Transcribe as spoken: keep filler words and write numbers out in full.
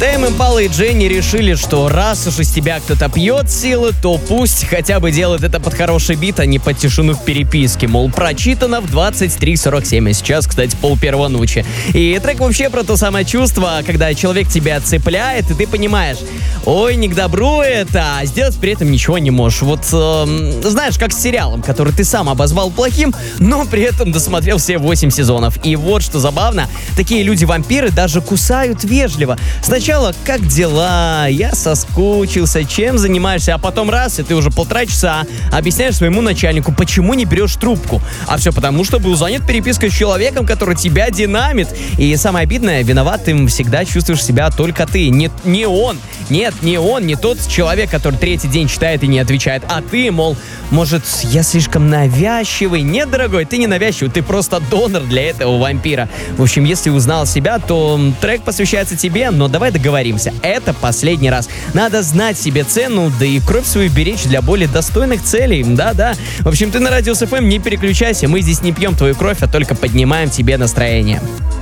Тэйм Импала и Дженни решили, что раз уж из тебя кто-то пьет силы, то пусть хотя бы делает это под хороший бит, а не под тишину в переписке. Мол, прочитано в двадцать три сорок семь, а сейчас, кстати, пол первого ночи. И трек вообще про то самое чувство, когда человек тебя цепляет, и ты понимаешь, ой, не к добру это, а сделать при этом ничего не можешь. Вот, э, знаешь, как с сериалом, который ты сам обозвал плохим, но при этом досмотрел все восемь сезонов. И вот что забавно, такие люди-вампиры даже кусают вежливо. Сначала, как дела, я соскучился, чем занимаешься, а потом раз, и ты уже полтора часа объясняешь своему начальнику, почему не берешь трубку. А все потому, что был занят перепиской с человеком, который тебя динамит. И самое обидное, виноватым всегда чувствуешь себя только ты, не, не он. Нет, не он, не тот человек, который третий день читает и не отвечает, а ты, мол, может, я слишком навязчивый. Нет, дорогой, ты не навязчивый, ты просто донор для этого вампира. В общем, если узнал себя, то трек посвящается тебе, но давай договоримся, это последний раз. Надо знать себе цену, да и кровь свою беречь для более достойных целей. Да-да. В общем, ты на Радио эс эф эм, не переключайся, мы здесь не пьем твою кровь, а только поднимаем тебе настроение.